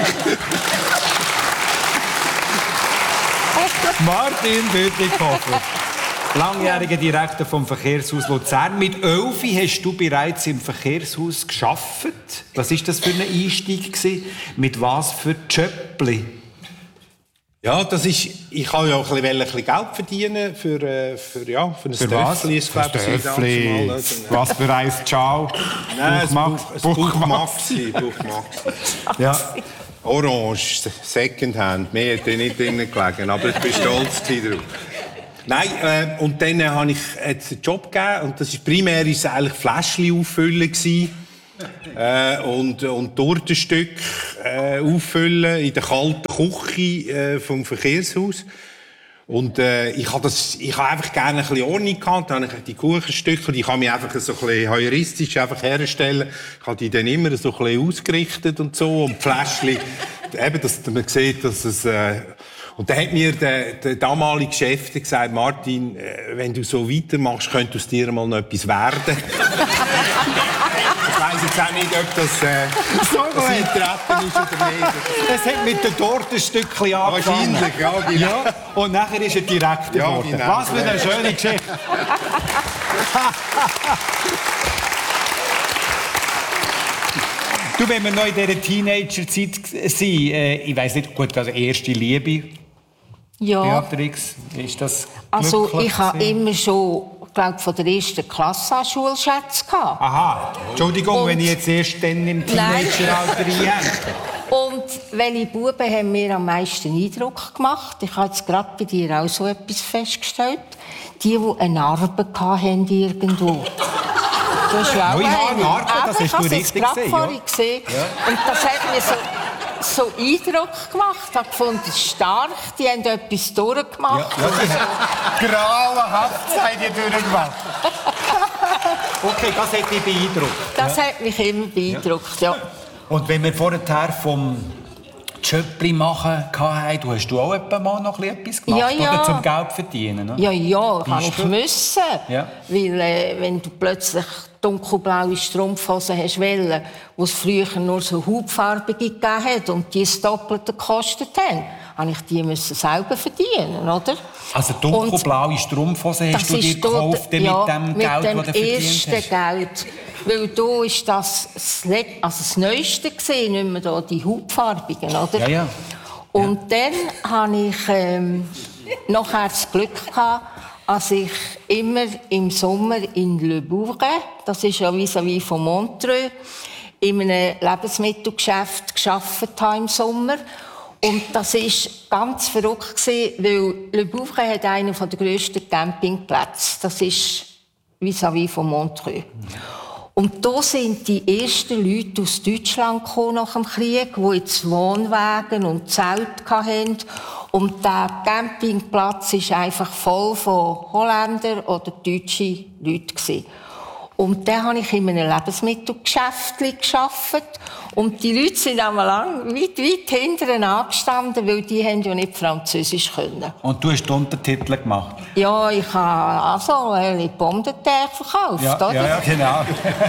Martin Bütikofer, langjähriger Direktor vom Verkehrshaus Luzern. Mit elf hast du bereits im Verkehrshaus gearbeitet. Was war das für ein Einstieg gewesen? Mit was für Jobli? Ja, das ist, ich wollte ja auch ein bisschen, ein bisschen Geld verdienen für, äh, für, ja, für ein Dörfli. Für ein Dörfli. Was für ein Ciao? Nein, ein Buchmaxi. Ja. Orange, Secondhand. Mehr hätte ich nicht drin gelegen, aber ich bin stolz darauf. Nein, äh, und dann äh, habe ich jetzt einen Job gegeben und das ist primär ist eigentlich Fläschchen auffüllen gewesen. Äh, und, und Tortenstück äh, auffüllen in der kalten Küche äh, vom Verkehrshaus. Und äh, ich habe das, ich habe einfach gerne ein bisschen Ordnung gehabt. Dann habe ich die Kuchenstücke, die kann ich einfach so ein bisschen heuristisch einfach herstellen. Ich habe die dann immer so ein bisschen ausgerichtet und so. Und die Fläschchen, eben, dass man sieht, dass es... Äh, und dann hat mir der, der damalige Chef gesagt, Martin, äh, wenn du so weitermachst, könnte aus dir mal noch etwas werden. Ich weiss jetzt auch nicht, ob das, äh, so das Eintreten ist oder nicht. Es hat mit der Torte ein Stückchen angefangen. Wahrscheinlich, ja, genau. Ja, und nachher ist er direkt Ja, geworden. genau. Was für eine schöne Geschichte. Du, wenn wir noch in dieser Teenager-Zeit sind, äh, ich weiss nicht, gut, also erste Liebe, Ja. Beatrix, ist das Also glücklich ich habe gewesen? immer schon, glaube von der ersten Klasse an Schulschätze gehabt. Aha, Entschuldigung, Und- wenn ich jetzt erst dann im Teenageralter reinhänge. Und welche Buben haben mir am meisten Eindruck gemacht? Ich habe jetzt gerade bei dir auch so etwas festgestellt. Die, die eine Narbe hatten irgendwo. Du hast ja auch Ja, ich habe eine Narbe, das Eben, hast ich du habe es richtig gerade gesehen, vorhin ja. gesehen. Und das hat mir so, so Eindruck gemacht. Ich habe gefunden, stark, die haben etwas durchgemacht. Grauenhaft seid ihr durchgemacht. Okay, das hat dich beeindruckt. Das hat mich immer beeindruckt, ja. Und wenn wir vorher vom Schöppli machen hatten, du hast du auch etwa mal noch etwas gemacht? Ja, ja. Oder zum Geld verdienen? Ne? Ja, ja, kann ich Beispiel? müssen. Ja. Weil, äh, wenn du plötzlich dunkelblaue Strumpfhosen hast wollen, wo es früher nur so hautfarbige gegeben hat und die das Doppelte gekostet haben, habe ich die müssen selber verdienen, oder? Also dunkelblaue Strumpfhosen hast Das du dir ist dort- gekauft mit ja, dem mit Geld, dem das du verdient ersten hast? Geld. Weil da ist das das, Let- also das Neueste gesehen, nicht mehr da, die hautfarbigen, oder? Ja, ja. Und dann hatte ich ähm, nachher das Glück gehabt, als ich immer im Sommer in Le Bourget, das ist ja vis-à-vis von Montreux, in einem Lebensmittelgeschäft gearbeitet habe im Sommer. Und das war ganz verrückt, weil Le Bourget hat einen der grössten Campingplätze. Das ist vis-à-vis von Montreux. Und da sind die ersten Leute aus Deutschland gekommen nach dem Krieg, die jetzt Wohnwagen und Zelte hatten. Und der Campingplatz war einfach voll von Holländern oder deutschen Leuten. Und dann habe ich in einem Lebensmittelgeschäft gearbeitet. Und die Leute sind einmal lang weit, weit hinten angestanden, weil die haben ja nicht Französisch können. Und du hast die Untertitel gemacht? Ja, ich habe also eine Pomme de terre verkauft, Ja, oder? ja, ja, genau.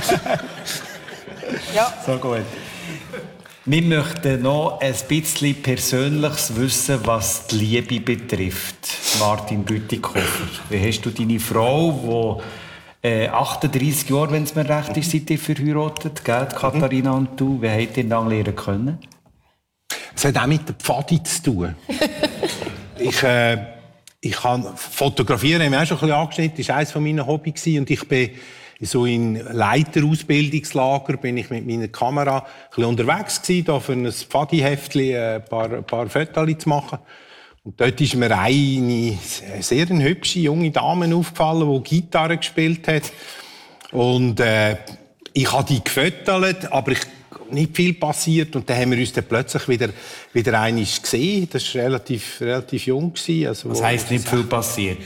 Ja. So gut. Wir möchten noch ein bisschen Persönliches wissen, was die Liebe betrifft. Martin Bütikofer, wie hast du deine Frau, die äh, achtunddreissig Jahre, wenn es mir recht ist, seid ihr verheiratet, gell, Katharina und du, wie habt ihr lange lernen können? Es hat auch mit der Pfadi zu tun. ich, äh, ich kann fotografieren, haben wir auch schon ein bisschen angeschnitten, das war eines meiner Hobbys. Und ich bin so in Leiterausbildungslager bin ich mit meiner Kamera ein bisschen unterwegs gewesen, da für ein Pfadi-Heftchen ein paar, ein paar Fotos zu machen. Und dort ist mir eine sehr hübsche junge Dame aufgefallen, die Gitarre gespielt hat. Und äh, ich habe die gefotografiert, aber ich nicht viel passiert. Und dann haben wir uns dann plötzlich wieder, wieder einmal gesehen. Das war relativ, relativ jung. Also, das heisst, nicht viel passiert?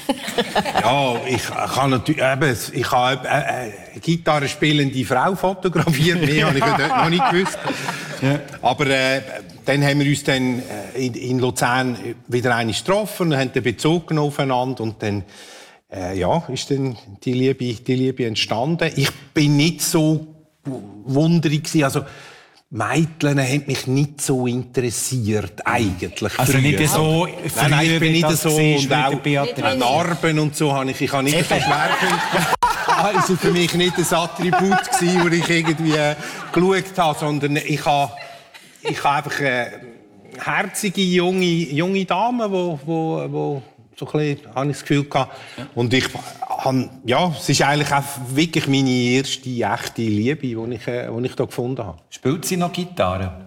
Ja, ich kann natürlich, eben, ich habe eine, eine Gitarre spielende Frau fotografiert. Mehr habe ich dort noch nicht gewusst. Ja. Aber äh, dann haben wir uns dann in, in Luzern wieder einmal getroffen und haben den Bezug genommen aufeinander. Und dann äh, ja, ist dann die Liebe, die Liebe entstanden. Ich bin nicht so wunderig gewesen. Also, Mädchen haben mich nicht so interessiert, eigentlich. Also früher. nicht so Nein, nein, ich bin nicht so. Und auch Beatrix. Narben und so habe ich, ich habe nicht so Schwerpunkt. Also für mich nicht ein Attribut gewesen, wo ich irgendwie äh, geschaut habe, sondern ich habe, ich habe einfach eine herzige, junge, junge Dame, wo, wo, wo so ein bisschen, habe ich das Gefühl gehabt. Und ich habe, ja, es ist eigentlich auch wirklich meine erste echte Liebe, die ich, äh, die ich da gefunden habe. Spielt sie noch Gitarre?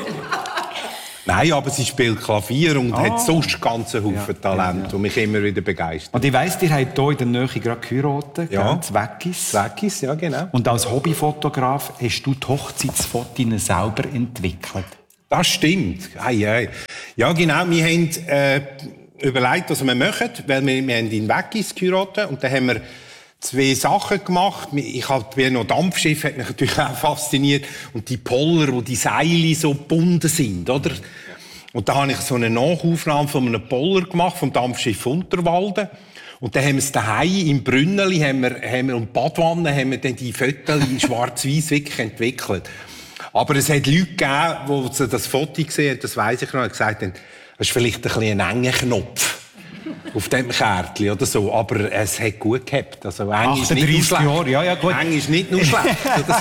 Nein, aber sie spielt Klavier und Ah. hat sonst ganz einen Haufen ja, Talent, ja, ja. und mich immer wieder begeistert. Und ich weiss, ihr habt hier in der Nähe gerade geheiratet, ja. Zweckis. Zweckis, ja genau. Und als Hobbyfotograf hast du die Hochzeitsfotos selber entwickelt. Das stimmt. Ei, ei. Ja genau, wir haben äh, überlegt, was wir machen, weil wir, wir haben in Weggis geheiratet und dann haben wir zwei Sachen gemacht. Ich habe noch Dampfschiff, hat mich natürlich auch fasziniert. Und die Poller, wo die Seile so gebunden sind, oder? Und da habe ich so eine Nachaufnahme von einem Poller gemacht, vom Dampfschiff Unterwalden. Und dann haben wir es daheim im Brünneli, haben wir, haben wir, und Badwanne, haben wir dann die Fotos schwarz-weiß wirklich entwickelt. Aber es hat Leute gegeben, die das Foto gesehen haben, das weiss ich noch, und gesagt haben, das ist vielleicht ein bisschen ein enger Knopf auf dem Kärtchen oder so, aber es hat gut gehabt. Also eng ist nicht nur schlecht. Jahre, ja, ja, gut. Eng ist nicht nur schlecht oder so.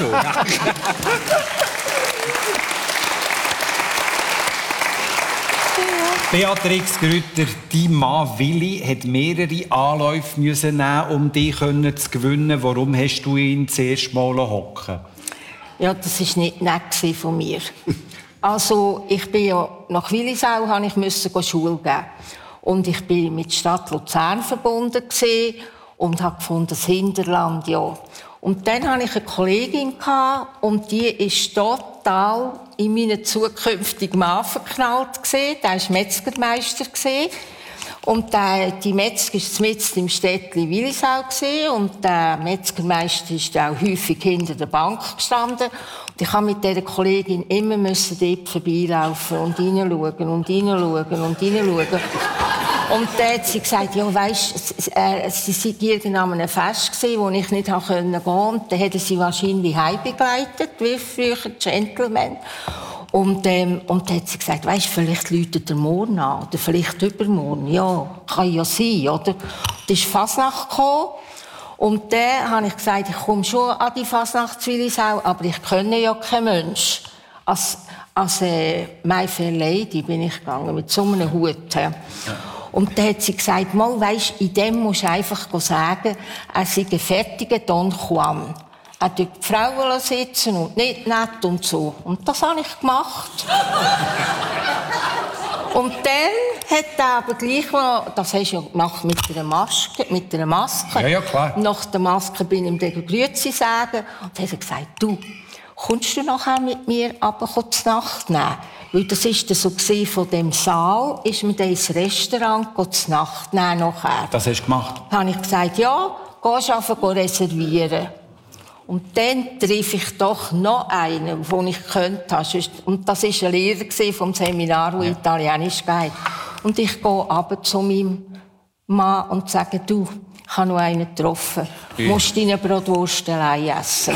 Beatrix Grütter, dein Mann Willi hat mehrere Anläufe müssen nehmen, um dich zu gewinnen. Warum hast du ihn zuerst mal hocken? Ja, das war nicht nett von mir. Also, ich bin ja nach Willisau, habe ich musste Schule geben. Und ich bin mit der Stadt Luzern verbunden und habe gefunden, das Hinterland, ja. Und dann hatte ich eine Kollegin und die ist total in meinen zukünftigen Mann verknallt. Der war Metzgermeister. Und der, die Metzger war mitten im Städtchen Willisau. Und der Metzgermeister ist auch häufig hinter der Bank gestanden. Und ich musste mit dieser Kollegin immer dort vorbeilaufen und reinschauen und reinschauen und reinschauen. Und dann hat sie gesagt, ja, weisst, äh, sie sei irgendwann an einem Fest gewesen, wo ich nicht gehen konnte. Und dann hätte sie wahrscheinlich heimgebegleitet, wie früher Gentleman. Und, ähm, und dann hat sie gesagt, weisst, vielleicht läutet der morgen an, oder vielleicht übermorgen. Ja, kann ja sein, oder? Und ist Fasnacht gekommen. Und dann habe ich gesagt, ich komme schon an die Fasnacht zu Willisau, aber ich kenne ja kein Mensch. Als, als äh, My Fair Lady bin ich gegangen, mit so einem Hut. Ja. Und dann hat sie gesagt, mal, weisst, in dem musst du einfach sagen, er sei ein fertiger Don Juan. Er dort die Frauen sitzen und nicht nett und so. Und das habe ich gemacht. Und dann hat er aber gleich noch, das hast du ja gemacht mit einer Maske, mit einer Maske. Ja, ja, klar. Nach der Maske bin ich ihm dann Grüezi sagen. Und dann hat er gesagt, du, kommst du nachher mit mir runter zur Nacht nehmen? Weil das war so von dem Saal, ist mir dann ins Restaurant zur Nacht nehmen nachher. Das hast du gemacht? Dann habe ich gesagt, ja, gehst einfach reservieren. Und dann treffe ich doch noch einen, den ich könnte. Und das war ein Lehrer vom Seminar, der ja. Italienisch geht. Und ich gehe runter zu meinem Mann und sage, du, ich habe noch einen getroffen. Du ja. musst deine Brotwurst essen.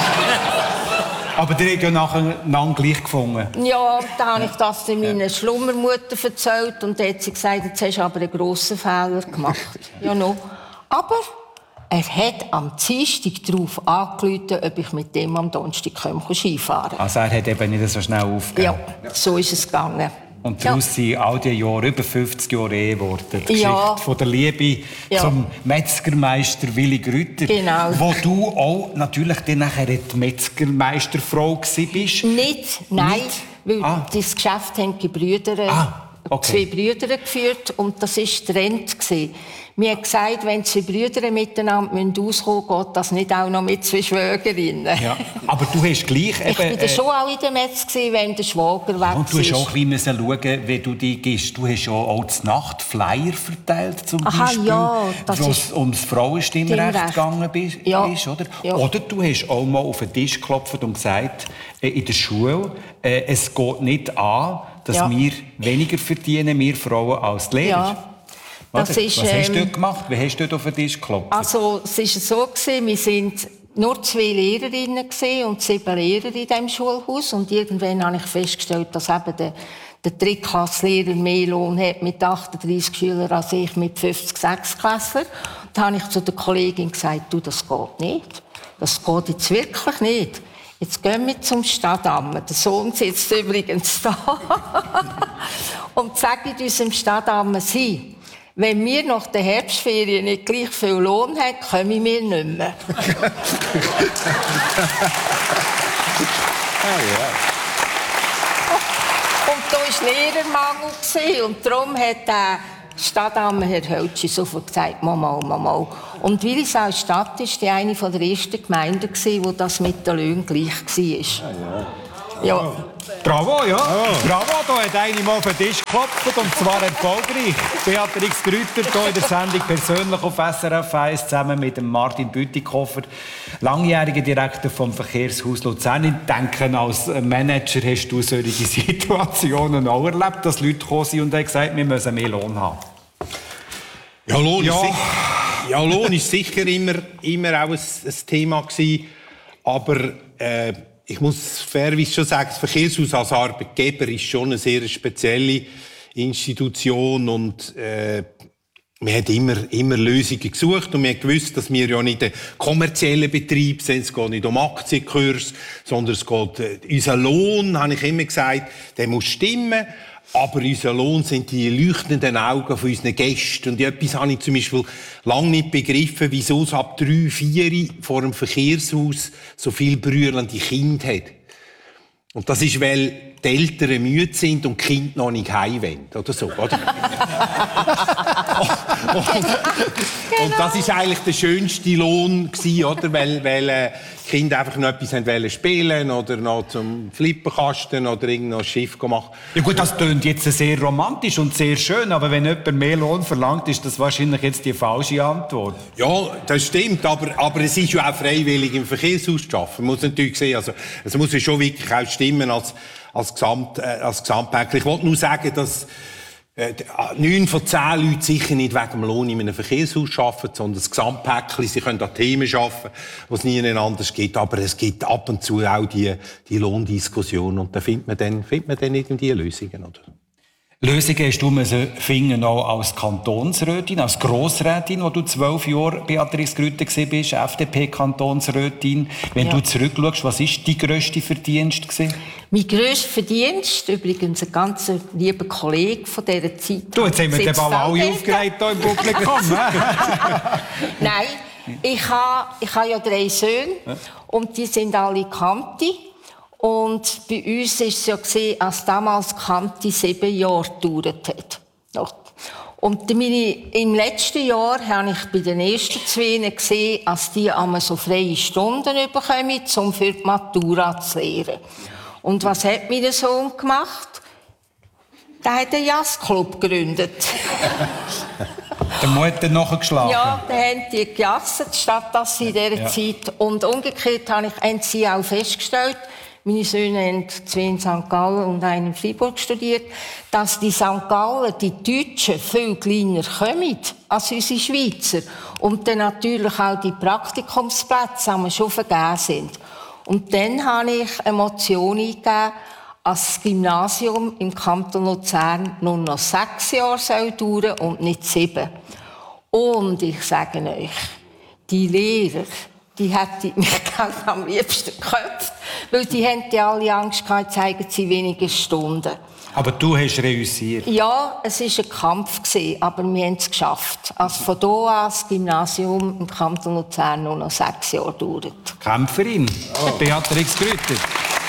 Aber die habt ja nachher gleich gefunden. Ja, dann habe ich das meiner Schlummermutter erzählt. Und dann hat sie gesagt, jetzt hast du aber einen grossen Fehler gemacht. Ja, no. Aber er hat am Dienstag darauf angerufen, ob ich mit dem am Donnerstag Skifahren kann. Also er hat eben nicht so schnell aufgegeben? Ja, so ist es gegangen. Und daraus ja. sind all die Jahre, über fünfzig Jahre Ehe geworden. Die ja. Geschichte von der Liebe ja. zum Metzgermeister Willi Grütter. Genau. Wo du auch natürlich dann nachher die Metzgermeisterfrau bist. Nicht, nein. Nicht? Weil ah. das Geschäft haben die Brüder, ah, okay. zwei Brüder geführt und das war Trend. Mir hat gesagt, wenn zwei Brüder miteinander auskommen müssen, geht das nicht auch noch mit zwei Schwägerinnen. Ja, aber du hast gleich eben... Ich war äh, schon auch in der Metz, wenn der Schwager weg war. Und du hast auch ein bisschen schauen, wie du dich gehst. Du hast ja auch zur Nacht Flyer verteilt, zum Aha, Beispiel, ja, wo es um das Frauenstimmrecht gegangen ist, ja. oder? Ja. Oder du hast auch mal auf den Tisch geklopft und gesagt, äh, in der Schule, äh, es geht nicht an, dass ja. wir weniger verdienen, wir Frauen, als die Lehrer. Ja. Das ist, Was hast du ähm, dort gemacht? Wie hast du dort auf den Tisch geklopft? Also, es war so, wir waren nur zwei Lehrerinnen und sieben Lehrer in diesem Schulhaus. Und irgendwann habe ich festgestellt, dass eben der, der Drittklasslehrer mehr Lohn hat mit achtunddreissig Schülern als ich mit fünfzig Sechsklässlern. Da habe ich zu der Kollegin gesagt, du, das geht nicht. Das geht jetzt wirklich nicht. Jetzt gehen wir zum Stadtamt. Der Sohn sitzt übrigens da. Und sagt unserem Stadtamt, sie, wenn wir nach der Herbstferien nicht gleich viel Lohn haben, kommen wir nicht mehr. Ah, ja. Und da war Lehrermangel. Und darum hat der Stadtamt Herr Höltschi sofort gesagt, Mama, Mama. Und Willisau Stadt war eine der ersten Gemeinden, wo das mit den Löhnen gleich war. Ah, ja. Ja. Bravo, ja. Oh. Bravo, da hat eine mal auf den Tisch geklopft, und zwar erfolgreich. Beatrix Grütter hier in der Sendung persönlich auf S R F eins zusammen mit dem Martin Bütikofer, langjähriger Direktor vom Verkehrshaus Luzern. Ich denke, als Manager hast du solche Situationen auch erlebt, dass Leute gekommen sind und haben gesagt, wir müssen mehr Lohn haben. Ja, Lohn, ja. Ist, sicher, ja, Lohn ist sicher immer, immer auch ein, ein Thema gewesen, aber äh, ich muss fairerweise schon sagen, das Verkehrshaus als Arbeitgeber ist schon eine sehr spezielle Institution und äh, wir haben immer, immer Lösungen gesucht und wir haben gewusst, dass wir ja nicht ein kommerzieller Betrieb sind, es geht nicht um Aktienkurs, sondern es geht, äh, unser Lohn, habe ich immer gesagt, der muss stimmen. Aber unser Lohn sind die leuchtenden Augen von unseren Gästen. Und etwas habe ich zum Beispiel lange nicht begriffen, wieso es ab drei, vier vor dem Verkehrshaus so viele brüllende Kinder hat. Und das ist, weil die Eltern müde sind und die Kinder noch nicht heim wollen. Oder so, oder? und, und, und das war eigentlich der schönste Lohn gewesen, oder? Weil, weil äh, die Kinder einfach noch etwas wollen spielen oder noch zum Flipperkasten oder irgendein Schiff machen. Ja gut, das klingt jetzt sehr romantisch und sehr schön, aber wenn jemand mehr Lohn verlangt, ist das wahrscheinlich jetzt die falsche Antwort. Ja, das stimmt, aber, aber es ist ja auch freiwillig im Verkehrshaus zu arbeiten. Man muss natürlich sehen, also es muss ja schon wirklich auch stimmen als als, Gesamt, äh, als Gesamtpäckchen. Ich wollte nur sagen, dass äh, neun von zehn Leuten sicher nicht wegen dem Lohn in einem Verkehrshaus arbeiten, sondern das Gesamtpäckchen. Sie können an Themen arbeiten, die es nie anders gibt. Aber es gibt ab und zu auch die, die Lohndiskussion. Und da findet man dann, findet man dann irgendwie Lösungen, oder? Lösungen hast du müssen finden, auch als Kantonsrätin, als Grossrätin, wo du zwölf Jahre Beatrix Grütter bist, F D P-Kantonsrätin. Wenn ja. du zurückschaust, was war dein grösster Verdienst gewesen? Mein grösster Verdienst, übrigens ein ganz lieber Kollege von dieser Zeit. Du, jetzt haben wir den Ball alle aufgeregt hier im Publikum. Nein, ich habe, ich habe ja drei Söhne und die sind alle Kanti. Und bei uns war es ja gesehen, als damals Kanti sieben Jahre gedauert hat. Und meine, im letzten Jahr habe ich bei den ersten zwei gesehen, als die einmal so freie Stunden bekommen, um für die Matura zu lehren. Und was hat mein Sohn gemacht? Der hat einen Jazzclub gegründet. Der Mutter nachgeschlagen. Ja, da haben die gejasset, statt dass sie in dieser ja. Zeit. Und umgekehrt habe ich, haben sie auch festgestellt, meine Söhne haben zwei in Sankt Gallen und einen in Freiburg studiert, dass die Sankt Gallen, die Deutschen, viel kleiner kommen als unsere Schweizer. Und dann natürlich auch die Praktikumsplätze haben schon vergeben sind. Und dann habe ich eine Motion eingegeben, dass das Gymnasium im Kanton Luzern nur noch sechs Jahre soll dauern und nicht sieben. Und ich sage euch, die Lehrer, die hätten mich am liebsten geköpft, weil die haben ja alle Angst gehabt, zeigen sie wenige Stunden. Aber du hast reüssiert. Ja, es war ein Kampf, aber wir haben es geschafft. Also von da an das Gymnasium im Kanton Luzern nur noch sechs Jahre dauert. Kämpferin, oh. Beatrix Grütter.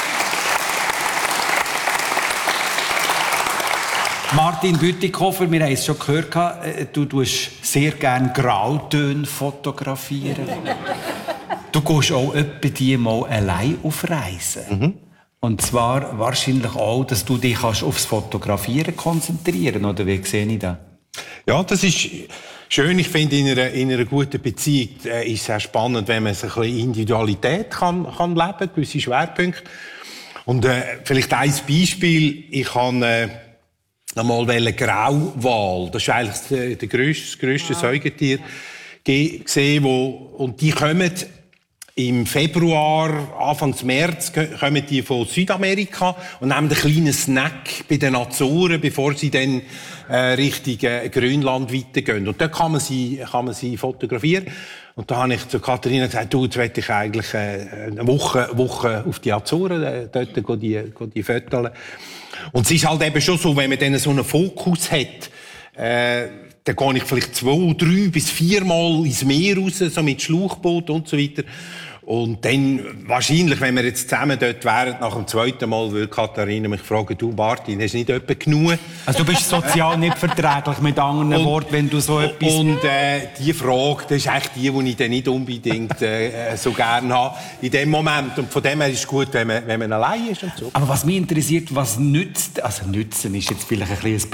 Martin Bütikofer, wir haben es schon gehört, du tust sehr gerne Grautöne fotografieren. Du gehst auch etwa die mal allein auf Reisen. Mhm. Und zwar wahrscheinlich auch, dass du dich aufs Fotografieren konzentrieren kannst. Oder wie sehe ich das? Ja, das ist schön. Ich finde, in einer, in einer guten Beziehung äh, ist es sehr spannend, wenn man so ein bisschen Individualität kann, kann leben, gewisse Schwerpunkte. Und äh, vielleicht ein Beispiel. Ich habe äh, einmal eine Grauwal. Das ist eigentlich der grösste, das grösste ja. Säugetier gesehen, wo, und die kommen im Februar, Anfang März, kommen die von Südamerika und nehmen einen kleinen Snack bei den Azoren, bevor sie dann äh, Richtung äh, Grönland weitergehen. Und dort kann man sie, kann man sie fotografieren. Und da habe ich zu Katharina gesagt, du, jetzt möchte ich eigentlich äh, eine Woche, Woche auf die Azoren, äh, dort gehen die, gehen die Fotos. Und es ist halt eben schon so, wenn man dann so einen Fokus hat, äh, dann gehe ich vielleicht zwei, drei bis viermal ins Meer raus, so mit Schlauchboot und so weiter. Und dann, wahrscheinlich, wenn wir jetzt zusammen dort wären, nach dem zweiten Mal, würde Katharina mich fragen, du Martin, hast du nicht etwa genug? Also du bist sozial nicht verträglich, mit anderen Worten, wenn du so etwas... Und äh, die Frage, das ist echt die, die ich dann nicht unbedingt äh, so gerne habe in dem Moment. Und von dem her ist es gut, wenn man, wenn man allein ist und so. Aber was mich interessiert, was nützt, also nützen ist jetzt vielleicht ein bisschen ein